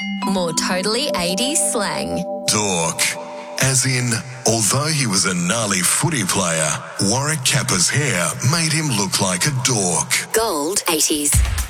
More totally 80s slang. Dork. As in, although he was a gnarly footy player, Warwick Kappa's hair made him look like a dork. Gold 80s.